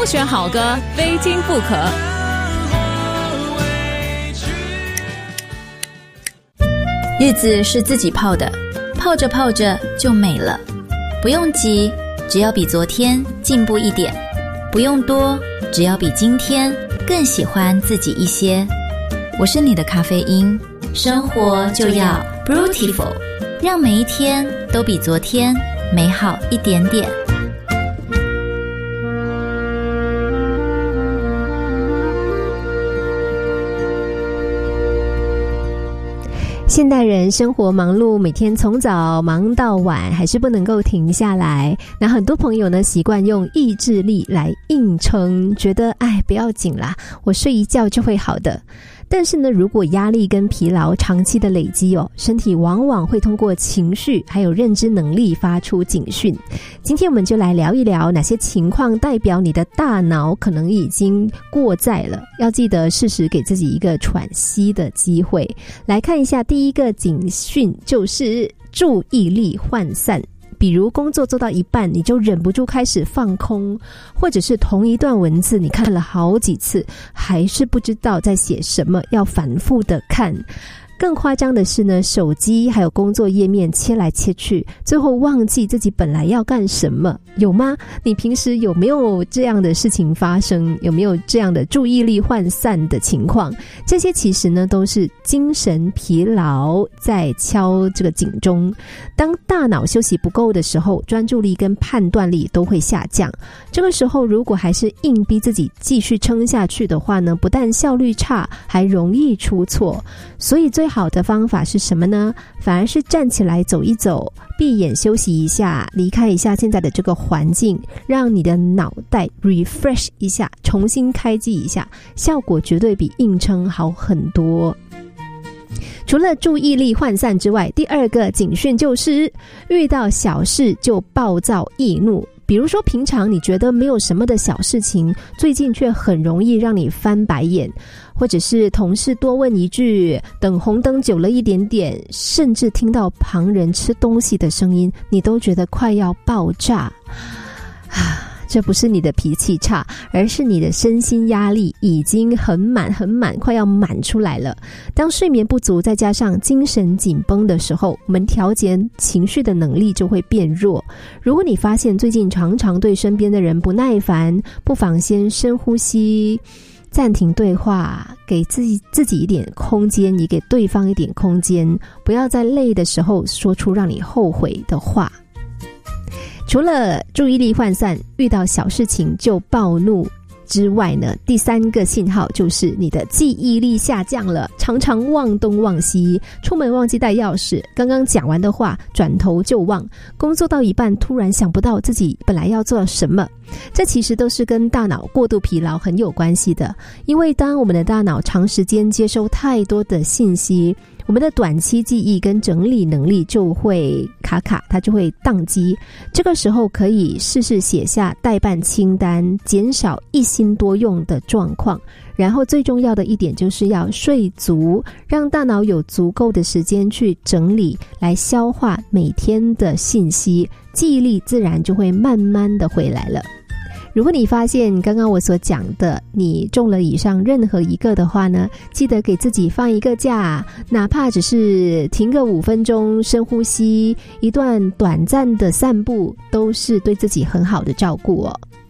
选好歌，非听不可。 日子是自己泡的，泡着泡着就美了。不用急，只要比昨天进步一点；不用多，只要比今天更喜欢自己一些。我是你的咖啡因，生活就要 Brutiful， 让每一天都比昨天美好一点点。 现代人生活忙碌，每天从早忙到晚，还是不能够停下来。那很多朋友呢，习惯用意志力来硬撑，觉得不要紧啦，我睡一觉就会好的。但是呢，如果压力跟疲劳长期的累积身体往往会通过情绪还有认知能力发出警讯。今天我们就来聊一聊哪些情况代表你的大脑可能已经过载了，要记得适时给自己一个喘息的机会。来看一下第一个警讯，就是注意力涣散。比如工作做到一半，你就忍不住开始放空，或者是同一段文字你看了好几次，还是不知道在写什么，要反复的看。更夸张的是呢，手机还有工作页面切来切去，最后忘记自己本来要干什么，有吗？你平时有没有这样的事情发生？有没有这样的注意力涣散的情况？这些其实呢都是精神疲劳在敲这个警钟。当大脑休息不够的时候，专注力跟判断力都会下降。这个时候如果还是硬逼自己继续撑下去的话呢，不但效率差，还容易出错。所以最好的方法是什么呢？反而是站起来走一走，闭眼休息一下，离开一下现在的这个环境，让你的脑袋 refresh 一下，重新开机一下，效果绝对比硬撑好很多。除了注意力涣散之外，第二个警讯就是遇到小事就暴躁易怒。比如说平常你觉得没有什么的小事情，最近却很容易让你翻白眼，或者是同事多问一句，等红灯久了一点点，甚至听到旁人吃东西的声音，你都觉得快要爆炸。这不是你的脾气差，而是你的身心压力已经很满，快要满出来了。当睡眠不足再加上精神紧绷的时候，我们调节情绪的能力就会变弱。如果你发现最近常常对身边的人不耐烦，不妨先深呼吸，暂停对话，给自己一点空间，也给对方一点空间，不要在累的时候说出让你后悔的话。除了注意力涣散，遇到小事情就暴怒之外呢，第三个信号就是你的记忆力下降了，常常忘东忘西，出门忘记带钥匙，刚刚讲完的话转头就忘，工作到一半突然想不到自己本来要做什么。这其实都是跟大脑过度疲劳很有关系的，因为当我们的大脑长时间接收太多的信息，我们的短期记忆跟整理能力就会卡，它就会宕机。这个时候可以试试写下待办清单，减少一心多用的状况。然后最重要的一点就是要睡足，让大脑有足够的时间去整理，来消化每天的信息，记忆力自然就会慢慢的回来了。如果你发现刚刚我所讲的你中了以上任何一个的话呢，记得给自己放一个假，哪怕只是停个5分钟，深呼吸，一段短暂的散步，都是对自己很好的照顾哦。